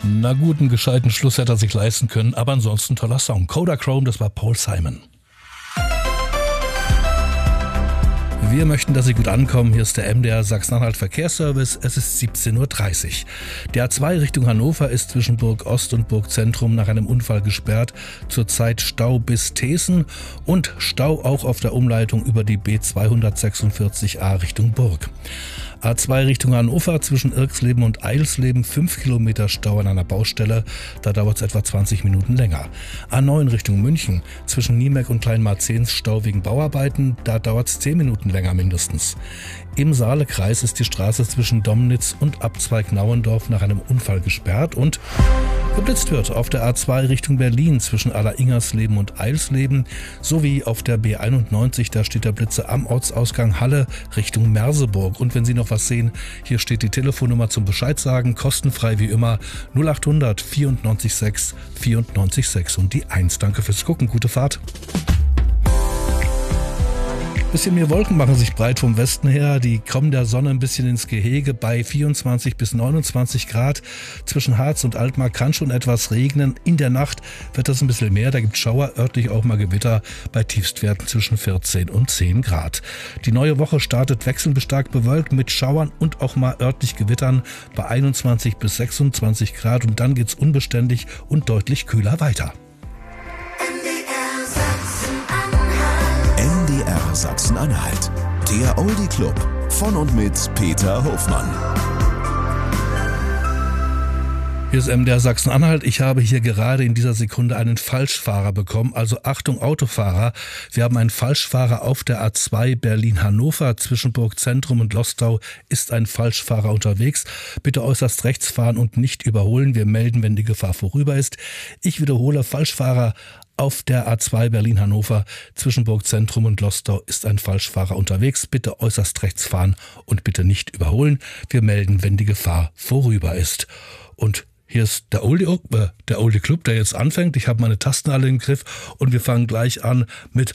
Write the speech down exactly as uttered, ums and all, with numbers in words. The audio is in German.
Na gut, einen gescheiten Schluss hätte er sich leisten können, aber ansonsten toller Song. Kodachrome, das war Paul Simon. Wir möchten, dass Sie gut ankommen. Hier ist der M D R Sachsen-Anhalt Verkehrsservice. Es ist siebzehn Uhr dreißig. Die A zwei Richtung Hannover ist zwischen Burg Ost und Burg Zentrum nach einem Unfall gesperrt. Zurzeit Stau bis Thesen und Stau auch auf der Umleitung über die B zweihundertsechsundvierzig A Richtung Burg. A zwei Richtung Hannover zwischen Irksleben und Eilsleben, fünf Kilometer Stau an einer Baustelle, da dauert es etwa zwanzig Minuten länger. A neun Richtung München zwischen Niemeck und Kleinmarzens Stau wegen Bauarbeiten, da dauert es zehn Minuten länger mindestens. Im Saalekreis ist die Straße zwischen Domnitz und Abzweig Nauendorf nach einem Unfall gesperrt und geblitzt wird auf der A zwei Richtung Berlin zwischen Aller-Ingersleben und Eilsleben sowie auf der B einundneunzig, da steht der Blitzer am Ortsausgang Halle Richtung Merseburg. Und wenn Sie noch was sehen, hier steht die Telefonnummer zum Bescheid sagen, kostenfrei wie immer null acht hundert vierundneunzig sechs vierundneunzig sechs und die eins. Danke fürs Gucken, gute Fahrt. Bisschen mehr Wolken machen sich breit vom Westen her, die kommen der Sonne ein bisschen ins Gehege bei vierundzwanzig bis neunundzwanzig Grad. Zwischen Harz und Altmark kann schon etwas regnen. In der Nacht wird das ein bisschen mehr, da gibt es Schauer, örtlich auch mal Gewitter bei Tiefstwerten zwischen vierzehn und zehn Grad. Die neue Woche startet wechselnd bis stark bewölkt mit Schauern und auch mal örtlich Gewittern bei einundzwanzig bis sechsundzwanzig Grad und dann geht's unbeständig und deutlich kühler weiter. M D R Sachsen-Anhalt, der Oldie Club von und mit Peter Hofmann. Hier ist M D R Sachsen-Anhalt. Ich habe hier gerade in dieser Sekunde einen Falschfahrer bekommen. Also Achtung Autofahrer, wir haben einen Falschfahrer auf der A zwei Berlin-Hannover. Zwischen Burg Zentrum und Lostau ist ein Falschfahrer unterwegs. Bitte äußerst rechts fahren und nicht überholen. Wir melden, wenn die Gefahr vorüber ist. Ich wiederhole, Falschfahrer auf der A zwei Berlin-Hannover zwischen Burg Zentrum und Lostau ist ein Falschfahrer unterwegs. Bitte äußerst rechts fahren und bitte nicht überholen. Wir melden, wenn die Gefahr vorüber ist. Und hier ist der Oldie, äh, der Oldie Club, der jetzt anfängt. Ich habe meine Tasten alle im Griff und wir fangen gleich an mit